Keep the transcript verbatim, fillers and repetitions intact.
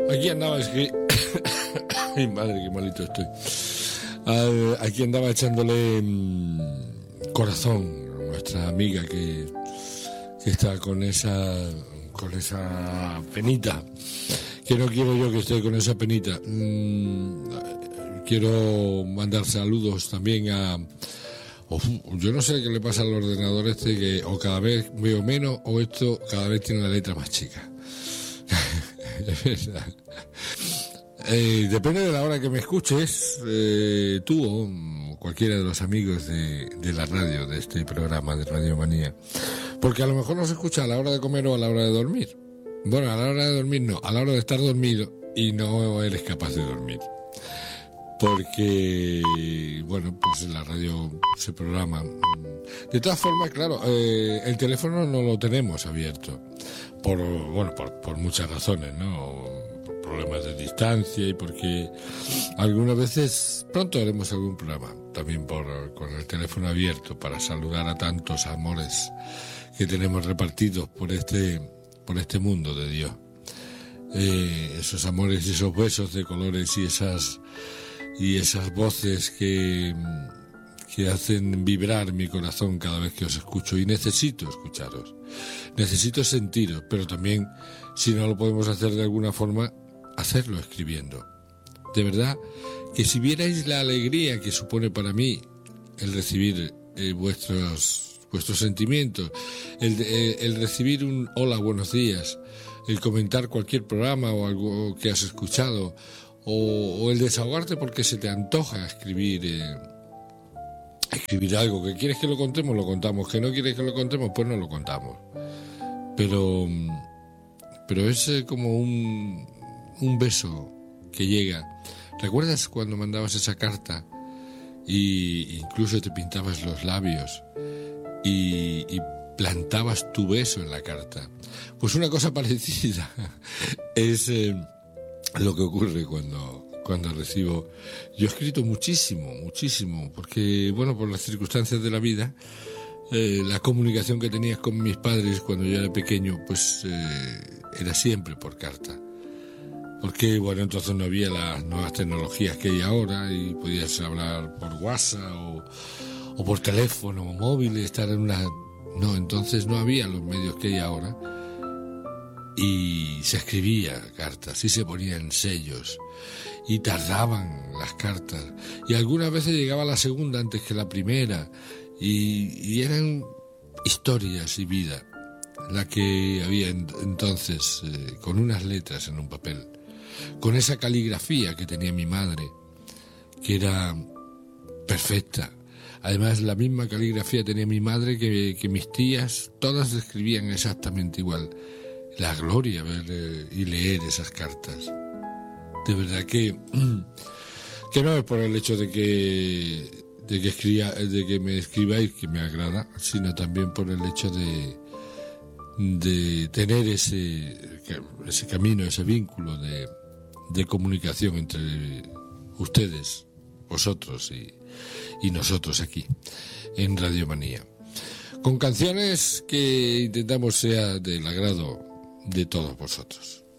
Aquí andaba, es que... Ay, madre, qué malito estoy. Uh, aquí andaba echándole mmm, corazón a nuestra amiga que, que está con esa, con esa penita. Que no quiero yo que esté con esa penita. Mm, quiero mandar saludos también a... Uf, yo no sé qué le pasa al ordenador este, que o cada vez veo menos o esto cada vez tiene la letra más chica. Es verdad. Eh, depende de la hora que me escuches, eh, tú o cualquiera de los amigos de, de la radio, de este programa de Radio Manía. Porque a lo mejor no se escucha a la hora de comer o a la hora de dormir. Bueno, a la hora de dormir no, a la hora de estar dormido y no eres capaz de dormir. Porque, bueno, pues en la radio se programa. De todas formas, claro, eh, el teléfono no lo tenemos abierto. Por, bueno, por, por muchas razones, ¿no? Por problemas de distancia y porque algunas veces pronto haremos algún programa. También por, con el teléfono abierto para saludar a tantos amores que tenemos repartidos por este, por este mundo de Dios. Eh, esos amores y esos besos de colores y esas... y esas voces que, que hacen vibrar mi corazón cada vez que os escucho, y necesito escucharos, necesito sentiros, pero también, si no lo podemos hacer de alguna forma, hacerlo escribiendo. De verdad que si vierais la alegría que supone para mí el recibir eh, vuestros, vuestros sentimientos, el, eh, el recibir un hola, buenos días, el comentar cualquier programa o algo que has escuchado, O, o el desahogarte porque se te antoja escribir eh, escribir algo, que quieres que lo contemos, lo contamos, que no quieres que lo contemos, pues no lo contamos. Pero pero es eh, como un, un beso que llega. ¿Recuerdas cuando mandabas esa carta y incluso te pintabas los labios y, y plantabas tu beso en la carta? Pues una cosa parecida es... Eh, lo que ocurre cuando, cuando recibo... Yo he escrito muchísimo, muchísimo, porque, bueno, por las circunstancias de la vida, eh, la comunicación que tenías con mis padres cuando yo era pequeño, pues eh, era siempre por carta. Porque, bueno, entonces no había las nuevas tecnologías que hay ahora y podías hablar por WhatsApp o, o por teléfono o móvil, estar en una... No, entonces no había los medios que hay ahora. Y se escribía cartas y se ponían sellos y tardaban las cartas y algunas veces llegaba la segunda antes que la primera y, y eran historias y vida la que había en, entonces eh, con unas letras en un papel, con esa caligrafía que tenía mi madre, que era perfecta. Además, la misma caligrafía tenía mi madre que, que mis tías, todas escribían exactamente igual. La gloria ver eh, y leer esas cartas. De verdad que que no es por el hecho de que de que escriba, de que me escribáis que me agrada, sino también por el hecho de de tener ese ese camino, ese vínculo de de comunicación entre ustedes, vosotros y y nosotros aquí en Radio Manía, con canciones que intentamos sea del agrado de todos vosotros.